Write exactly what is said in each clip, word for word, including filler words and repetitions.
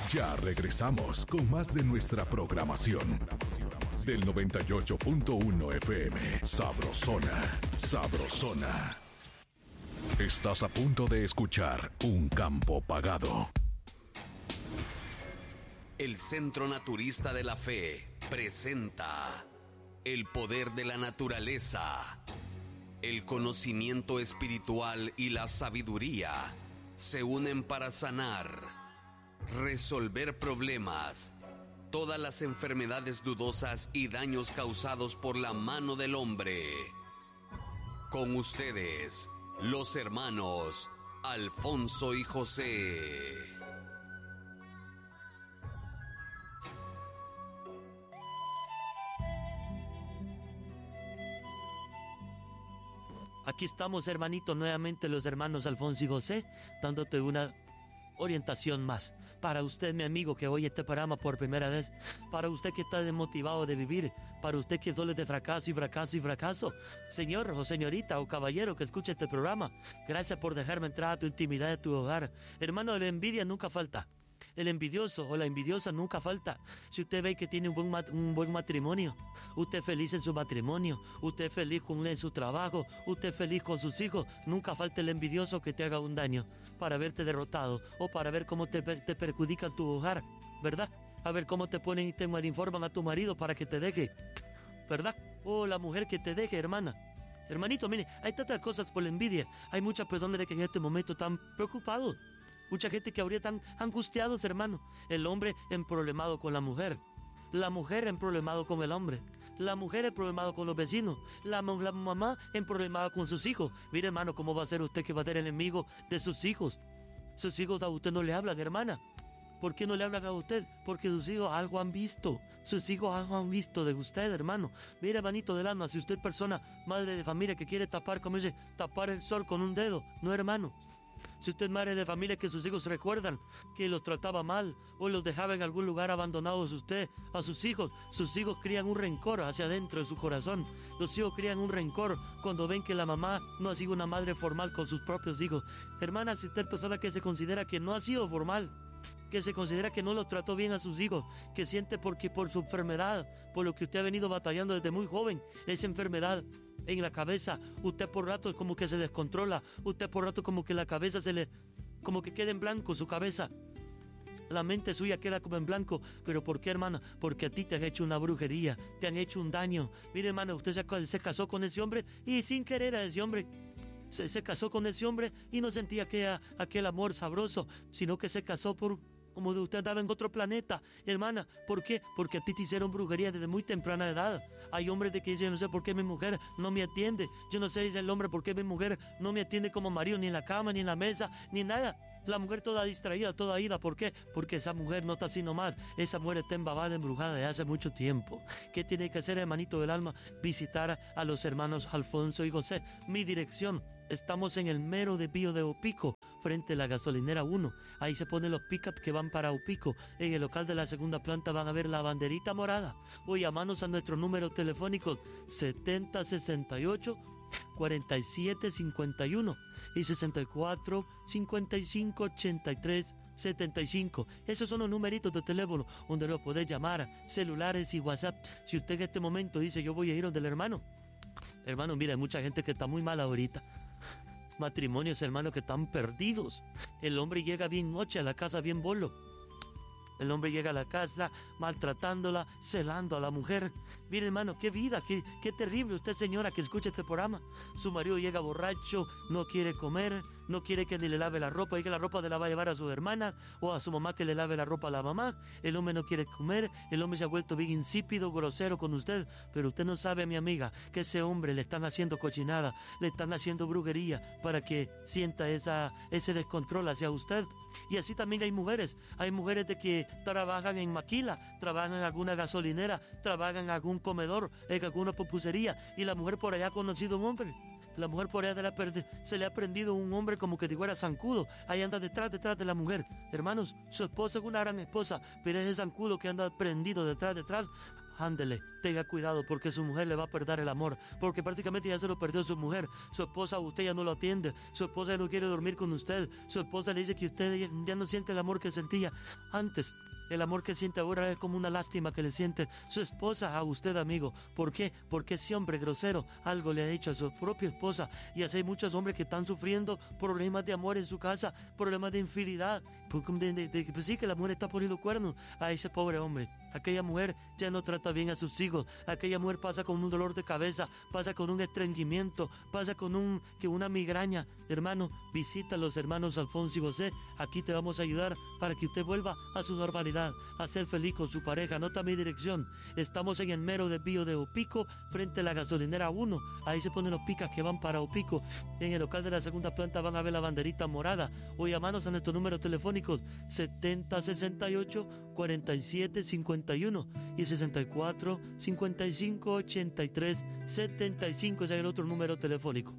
Ya regresamos con más de nuestra programación. Del noventa y ocho punto uno F M. Sabrosona, sabrosona. Estás a punto de escuchar Un Campo Pagado. El Centro Naturista de la Fe presenta el poder de la naturaleza. El conocimiento espiritual y la sabiduría se unen para sanar, resolver problemas, todas las enfermedades dudosas y daños causados por la mano del hombre. Con ustedes, los hermanos Alfonso y José. Aquí estamos, hermanito, nuevamente los hermanos Alfonso y José, dándote una orientación más. Para usted, mi amigo, que oye este programa por primera vez, para usted que está desmotivado de vivir, para usted que duele de fracaso y fracaso y fracaso, señor o señorita o caballero que escuche este programa, gracias por dejarme entrar a tu intimidad de tu hogar. Hermano, la envidia nunca falta. El envidioso o la envidiosa nunca falta. Si usted ve que tiene un buen, mat- un buen matrimonio, usted es feliz en su matrimonio, usted es feliz con en su trabajo, usted es feliz con sus hijos, nunca falta el envidioso que te haga un daño para verte derrotado o para ver cómo te, te perjudica tu hogar, ¿verdad? A ver cómo te ponen y te malinforman a tu marido para que te deje, ¿verdad? O la mujer que te deje, hermana. Hermanito, mire, hay tantas cosas por la envidia. Hay muchas personas que en este momento están preocupados. Mucha gente que ahorita están angustiados, hermano. El hombre emproblemado con la mujer. La mujer emproblemado con el hombre. La mujer emproblemado con los vecinos. La, la mamá emproblemada con sus hijos. Mire, hermano, ¿cómo va a ser usted que va a ser enemigo de sus hijos? Sus hijos a usted no le hablan, hermana. ¿Por qué no le hablan a usted? Porque sus hijos algo han visto. Sus hijos algo han visto de usted, hermano. Mire, hermanito del alma, si usted es persona, madre de familia que quiere tapar, como dice, tapar el sol con un dedo. No, hermano. Si usted es madre de familia que sus hijos recuerdan que los trataba mal o los dejaba en algún lugar abandonados usted, a sus hijos, sus hijos crían un rencor hacia adentro de su corazón. Los hijos crían un rencor cuando ven que la mamá no ha sido una madre formal con sus propios hijos. Hermana, si usted es persona que se considera que no ha sido formal, que se considera que no los trató bien a sus hijos, que siente porque por su enfermedad, por lo que usted ha venido batallando desde muy joven, esa enfermedad en la cabeza, usted por rato como que se descontrola, usted por rato como que la cabeza se le, como que queda en blanco su cabeza, la mente suya queda como en blanco. ¿Pero por qué, hermana? Porque a ti te han hecho una brujería, te han hecho un daño. Mire, hermana, usted se, se casó con ese hombre y sin querer a ese hombre se, se casó con ese hombre y no sentía aquella, aquel amor sabroso, sino que se casó por como de usted andaba en otro planeta, hermana. ¿Por qué? Porque a ti te hicieron brujería desde muy temprana edad. Hay hombres de que dicen, no sé por qué mi mujer no me atiende. Yo no sé, dice el hombre, por qué mi mujer no me atiende como marido, ni en la cama, ni en la mesa, ni nada. La mujer toda distraída, toda ida. ¿Por qué? Porque esa mujer no está así nomás. Esa mujer está embabada, embrujada desde hace mucho tiempo. ¿Qué tiene que hacer, hermanito del alma? Visitar a los hermanos Alfonso y José. Mi dirección. Estamos en el mero desvío de Opico, frente a la gasolinera uno. Ahí se ponen los pick-up que van para Opico. En el local de la segunda planta van a ver la banderita morada. O llamanos a nuestro número telefónico setenta sesenta y ocho cuarenta y siete cincuenta y uno y sesenta y cuatro cincuenta y cinco ochenta y tres setenta y cinco. Esos son los numeritos de teléfono donde lo podés llamar, celulares y WhatsApp. Si usted en este momento dice, yo voy a ir donde el hermano. Hermano, mira, hay mucha gente que está muy mal ahorita. Matrimonios, hermanos, que están perdidos. El hombre llega bien noche a la casa, bien bolo. El hombre llega a la casa maltratándola, celando a la mujer. Mire, hermano, qué vida, qué, qué terrible usted, señora, que escucha este programa. Su marido llega borracho, no quiere comer, no quiere que ni le lave la ropa, y que la ropa se la va a llevar a su hermana o a su mamá que le lave la ropa a la mamá. El hombre no quiere comer, el hombre se ha vuelto bien insípido, grosero con usted. Pero usted no sabe, mi amiga, que ese hombre le están haciendo cochinada, le están haciendo brujería para que sienta esa, ese descontrol hacia usted. Y así también hay mujeres, hay mujeres de que trabajan en maquila, trabajan en alguna gasolinera, trabajan en algún comedor, en alguna pupusería, y la mujer por allá ha conocido un hombre. La mujer por allá de la perde, se le ha prendido un hombre como que digo era zancudo, ahí anda detrás, detrás de la mujer. Hermanos, su esposa es una gran esposa, pero es ese zancudo que anda prendido detrás, detrás. ándele, tenga cuidado porque su mujer le va a perder el amor, porque prácticamente ya se lo perdió su mujer. Su esposa a usted ya no lo atiende, su esposa ya no quiere dormir con usted, su esposa le dice que usted ya, ya no siente el amor que sentía antes. El amor que siente ahora es como una lástima que le siente su esposa a usted, amigo. ¿Por qué? Porque ese hombre grosero algo le ha hecho a su propia esposa. Y así hay muchos hombres que están sufriendo problemas de amor en su casa, problemas de infidelidad. De, de, de, pues sí, que la mujer está poniendo cuernos a ese pobre hombre. Aquella mujer ya no trata bien a sus hijos. Aquella mujer pasa con un dolor de cabeza, pasa con un estreñimiento, pasa con un, que una migraña. Hermano, visita a los hermanos Alfonso y José. Aquí te vamos a ayudar para que usted vuelva a su normalidad, a ser feliz con su pareja. Anota mi dirección. Estamos en el mero desvío de Opico, frente a la gasolinera uno. Ahí se ponen los picas que van para Opico. En el local de la segunda planta van a ver la banderita morada. O llamanos a nuestros números telefónicos setenta sesenta y ocho cuarenta y siete cincuenta y uno y sesenta y cuatro cincuenta y cinco ochenta y tres setenta y cinco. Ese es el otro número telefónico.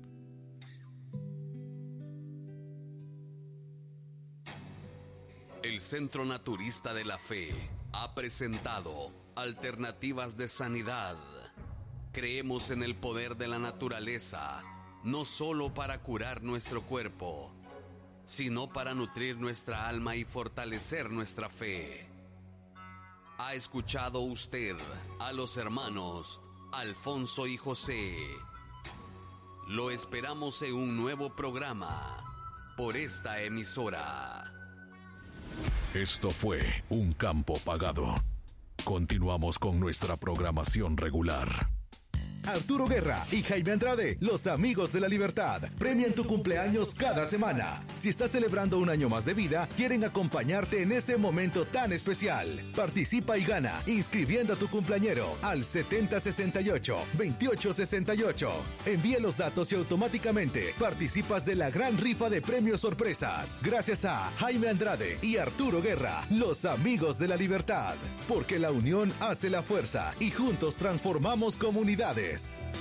El Centro Naturista de la Fe ha presentado Alternativas de Sanidad. Creemos en el poder de la naturaleza, no solo para curar nuestro cuerpo, sino para nutrir nuestra alma y fortalecer nuestra fe. ¿Ha escuchado usted a los hermanos Alfonso y José? Lo esperamos en un nuevo programa por esta emisora. Esto fue Un Campo Pagado. Continuamos con nuestra programación regular. Arturo Guerra y Jaime Andrade, los amigos de la libertad, premian tu cumpleaños cada semana. Si estás celebrando un año más de vida, quieren acompañarte en ese momento tan especial. Participa y gana inscribiendo a tu cumpleañero al setenta sesenta y ocho veintiocho sesenta y ocho. Envía los datos y automáticamente participas de la gran rifa de premios sorpresas. Gracias a Jaime Andrade y Arturo Guerra, los amigos de la libertad. Porque la unión hace la fuerza y juntos transformamos comunidades.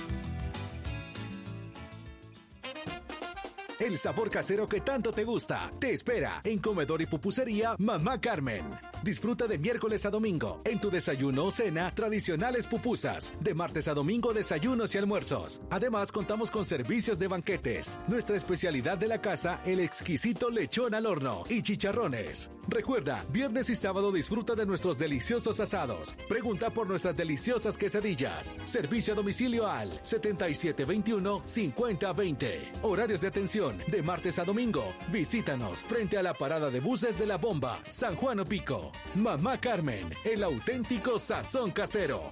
El sabor casero que tanto te gusta te espera en Comedor y Pupusería Mamá Carmen. Disfruta de miércoles a domingo en tu desayuno o cena tradicionales pupusas, de martes a domingo desayunos y almuerzos. Además contamos con servicios de banquetes. Nuestra especialidad de la casa, el exquisito lechón al horno y chicharrones. Recuerda, viernes y sábado disfruta de nuestros deliciosos asados. Pregunta por nuestras deliciosas quesadillas. Servicio a domicilio al setenta y siete veintiuno cincuenta veinte. Horarios de atención de martes a domingo. Visítanos frente a la parada de buses de La Bomba, San Juan Opico. Mamá Carmen, el auténtico sazón casero.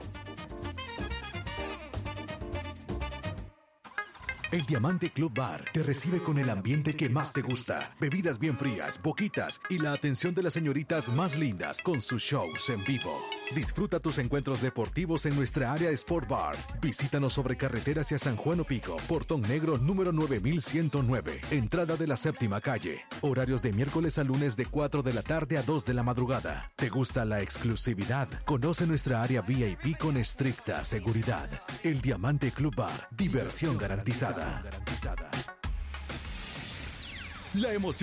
El Diamante Club Bar te recibe con el ambiente que más te gusta. Bebidas bien frías, boquitas y la atención de las señoritas más lindas con sus shows en vivo. Disfruta tus encuentros deportivos en nuestra área Sport Bar. Visítanos sobre carretera hacia San Juan Opico, Portón Negro número nueve mil ciento nueve, entrada de la séptima calle. Horarios de miércoles a lunes de cuatro de la tarde a dos de la madrugada. ¿Te gusta la exclusividad? Conoce nuestra área V I P con estricta seguridad. El Diamante Club Bar, diversión garantizada. La emoción